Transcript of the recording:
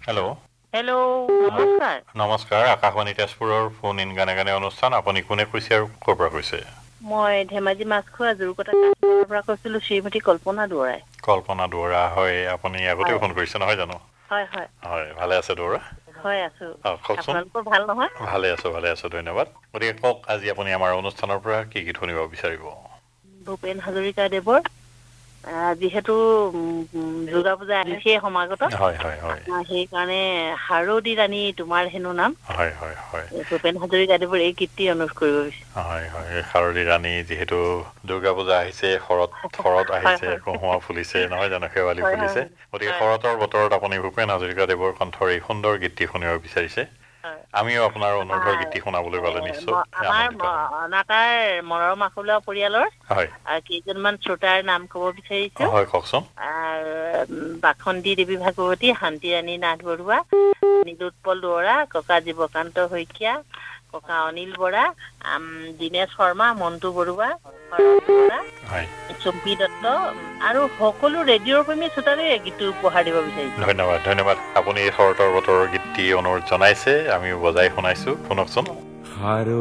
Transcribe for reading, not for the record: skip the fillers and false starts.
Hello' hello' নমস্কাৰ। নমস্কাৰ, আকাশবাণী তেজপুৰৰ ফোন ইন গানে গানে অনুষ্ঠান। আপুনি কোনে কৈছে আৰু ক'ৰ পৰা কৈছে? মই ধেমাজি মাছখোৱা জোৰকটা কাছমাৰৰ পৰা কৈছিলোঁ, শ্ৰীমতী কল্পনা দুৱৰাই। কল্পনা দুৱৰা, হয়। আপুনি আগতেও হয় ফোন কৰিছে নহয় জানো? হয় হয় হয়, ভালে আছে দুৱৰা? হয় আছোঁ। কওকচোন। আপোনালোকৰ ভাল নহয়? ভালে আছোঁ, ধন্যবাদ। গতিকে কওক, আজি আপুনি আমাৰ অনুষ্ঠানৰ পৰা কি গীত শুনিব বিচাৰিব? ভূপেন হাজৰিকাদেৱৰ যিহেতু দুৰ্গা পূজা আহিছেই সমাগত, হয় হয় হয় সেইকাৰণে হাৰদি ৰাণী তোমাৰ হেনো নাম, হয় হয় হয় ভূপেন হাজৰিকাদেৱৰ এই গীতটি অনুৰোধ কৰিব বিচাৰিছোঁ। হয় হয়, শাৰদী ৰাণী, যিহেতু দুৰ্গা পূজা আহিছে, শৰৎ হয় আহিছে, হয় কহুঁৱা ফুলিছে, নহয় জানো, শেৱালি হয় ফুলিছে। গতিকে হয় শৰতৰ বতৰত আপুনি ভূপেন হাজৰিকাদেৱৰ কণ্ঠৰ এই সুন্দৰ গীতটি শুনিব বিচাৰিছে। হয়। আমিও আপোনাৰ অনুৰোধৰ আমাৰ গীতটি শুনাবলৈ পালে নিশ্চয় আমাৰ আনন্দিত হ'ম। অনাতাঁৰ মৰম আখুৱা পৰিয়ালৰ হয় কেইজনমান শ্ৰোতাৰ নাম ক'ব বিচাৰিছোঁ। হয়, কওকচোন। বাসন্তী দেৱী ভাগৱতী, শান্তি ৰাণী নাথ বৰুৱা, নীলোৎপল দুৱৰা, ককা জীৱকান্ত শইকীয়া, ককা অনিল বৰা, দীনেশ শৰ্মা, মন্টু বৰুৱা, শৰৎ বৰা, হয়, চুম্পী দত্ত আৰু সকলো ৰেডিঅ'ৰ প্ৰেমী শ্ৰোতালৈ এই গীতটো উপহাৰ দিব বিচাৰিছোঁ। ধন্যবাদ। আপুনি এই শৰতৰ বতৰৰ গীতটি অনুৰোধ জনাইছে, আমিও বজাই শুনাইছোঁ, শুনকচোন।